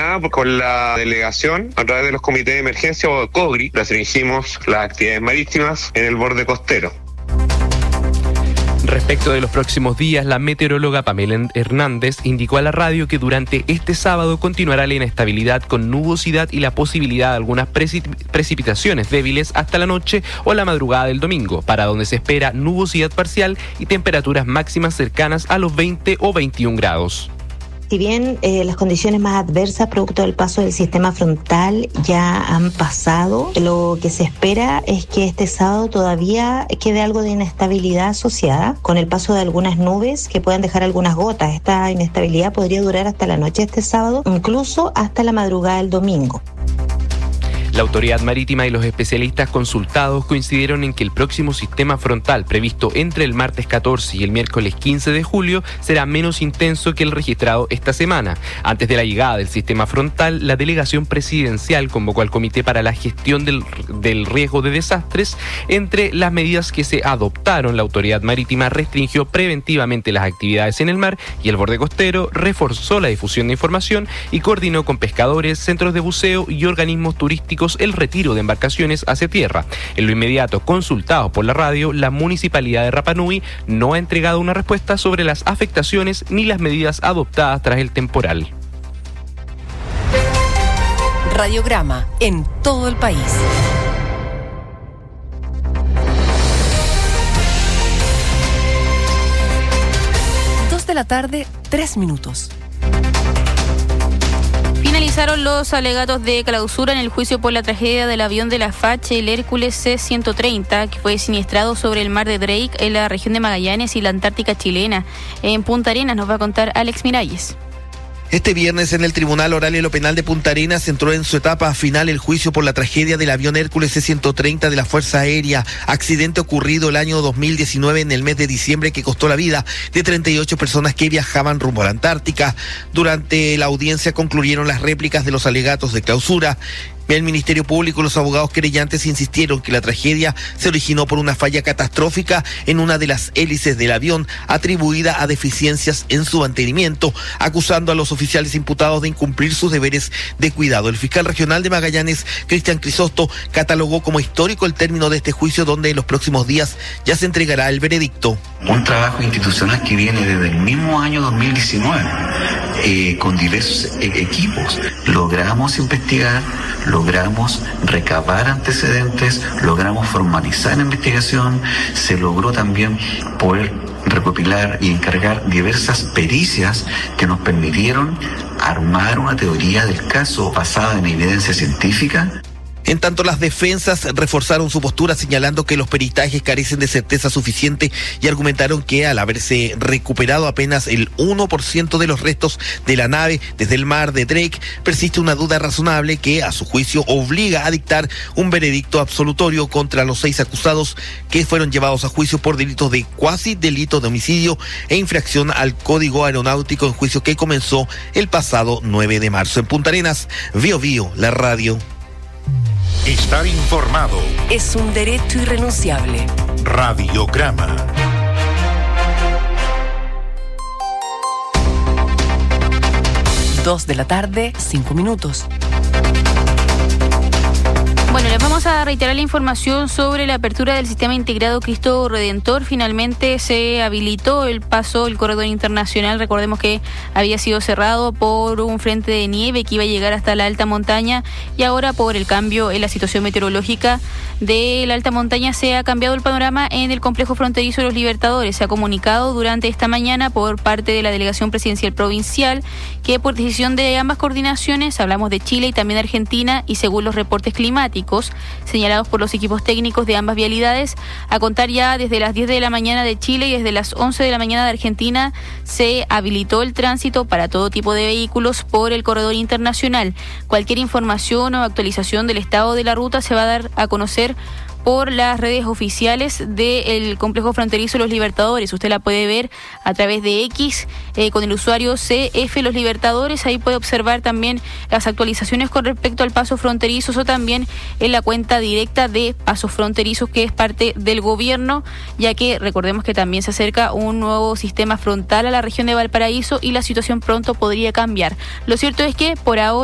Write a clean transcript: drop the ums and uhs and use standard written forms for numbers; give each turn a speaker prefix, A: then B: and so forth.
A: mañana con la delegación, a través de los comités de emergencia o COGRI, restringimos las actividades marítimas en el borde costero.
B: Respecto de los próximos días, la meteoróloga Pamela Hernández indicó a la radio que durante este sábado continuará la inestabilidad con nubosidad y la posibilidad de algunas precipitaciones débiles hasta la noche o la madrugada del domingo, para donde se espera nubosidad parcial y temperaturas máximas cercanas a los 20 o 21 grados.
C: Si bien las condiciones más adversas producto del paso del sistema frontal ya han pasado, lo que se espera es que este sábado todavía quede algo de inestabilidad asociada con el paso de algunas nubes que puedan dejar algunas gotas. Esta inestabilidad podría durar hasta la noche de este sábado, incluso hasta la madrugada del domingo.
B: La Autoridad Marítima y los especialistas consultados coincidieron en que el próximo sistema frontal previsto entre el martes 14 y el miércoles 15 de julio será menos intenso que el registrado esta semana. Antes de la llegada del sistema frontal, la delegación presidencial convocó al Comité para la Gestión del Riesgo de Desastres. Entre las medidas que se adoptaron, la Autoridad Marítima restringió preventivamente las actividades en el mar y el borde costero, reforzó la difusión de información y coordinó con pescadores, centros de buceo y organismos turísticos el retiro de embarcaciones hacia tierra. En lo inmediato, consultado por la radio, la Municipalidad de Rapa Nui no ha entregado una respuesta sobre las afectaciones ni las medidas adoptadas tras el temporal.
D: Radiograma en todo el país. Dos de la tarde, 3 minutos.
E: Finalizaron los alegatos de clausura en el juicio por la tragedia del avión de la FACH, el Hércules C-130, que fue siniestrado sobre el mar de Drake en la región de Magallanes y la Antártica chilena. En Punta Arenas nos va a contar Alex Miralles.
F: Este viernes en el Tribunal Oral y lo Penal de Punta Arenas entró en su etapa final el juicio por la tragedia del avión Hércules C-130 de la Fuerza Aérea, accidente ocurrido el año 2019 en el mes de diciembre que costó la vida de 38 personas que viajaban rumbo a la Antártica. Durante la audiencia concluyeron las réplicas de los alegatos de clausura. El Ministerio Público y los abogados querellantes insistieron que la tragedia se originó por una falla catastrófica en una de las hélices del avión atribuida a deficiencias en su mantenimiento, acusando a los oficiales imputados de incumplir sus deberes de cuidado. El fiscal regional de Magallanes, Cristian Crisosto, catalogó como histórico el término de este juicio, donde en los próximos días ya se entregará el veredicto.
G: Un trabajo institucional que viene desde el mismo año 2019, con diversos equipos. Logramos investigar, logramos recabar antecedentes, logramos formalizar la investigación, se logró también poder recopilar y encargar diversas pericias que nos permitieron armar una teoría del caso basada en evidencia científica.
F: En tanto, las defensas reforzaron su postura señalando que los peritajes carecen de certeza suficiente y argumentaron que al haberse recuperado apenas el 1% de los restos de la nave desde el mar de Drake, persiste una duda razonable que a su juicio obliga a dictar un veredicto absolutorio contra los 6 acusados que fueron llevados a juicio por delitos de cuasi delito de homicidio e infracción al Código Aeronáutico, en juicio que comenzó el pasado 9 de marzo. En Punta Arenas, Bío Bío, la radio.
H: Estar informado
D: es un derecho irrenunciable.
H: Radiograma.
D: Dos de la tarde, 5 minutos.
E: Bueno, les vamos a reiterar la información sobre la apertura del sistema integrado Cristo Redentor. Finalmente se habilitó el corredor internacional. Recordemos que había sido cerrado por un frente de nieve que iba a llegar hasta la alta montaña, y ahora por el cambio en la situación meteorológica de la alta montaña se ha cambiado el panorama en el complejo fronterizo de los Libertadores. Se ha comunicado durante esta mañana por parte de la Delegación Presidencial Provincial que por decisión de ambas coordinaciones, hablamos de Chile y también de Argentina, y según los reportes climáticos señalados por los equipos técnicos de ambas vialidades, a contar ya desde las 10 de la mañana de Chile y desde las 11 de la mañana de Argentina, se habilitó el tránsito para todo tipo de vehículos por el corredor internacional. Cualquier información o actualización del estado de la ruta se va a dar a conocer por las redes oficiales del complejo fronterizo Los Libertadores. Usted la puede ver a través de X con el usuario CF Los Libertadores. Ahí puede observar también las actualizaciones con respecto al paso fronterizo, o también en la cuenta directa de Pasos Fronterizos, que es parte del gobierno, ya que recordemos que también se acerca un nuevo sistema frontal a la región de Valparaíso y la situación pronto podría cambiar. Lo cierto es que por ahora